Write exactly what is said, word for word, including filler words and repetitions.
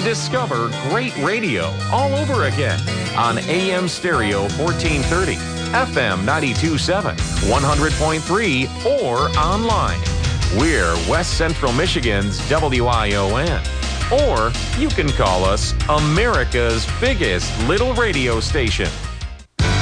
Discover great radio all over again on A M Stereo fourteen thirty, F M ninety-two point seven, one hundred point three, or online. We're West Central Michigan's W I O N. Or you can call us America's biggest little radio station.